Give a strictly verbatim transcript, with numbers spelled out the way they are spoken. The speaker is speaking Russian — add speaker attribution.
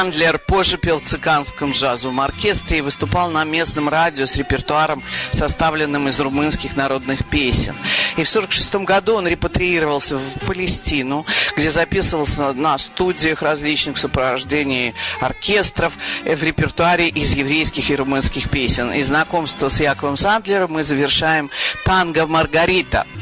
Speaker 1: Сандлер позже пел в цыганском джазовом оркестре и выступал на местном радио с репертуаром, составленным из румынских народных песен. И в сорок шестом году он репатриировался в Палестину, где записывался на студиях различных в сопровождении оркестров в репертуаре из еврейских и румынских песен. И знакомство с Яковом Сандлером мы завершаем «Танго Маргарита».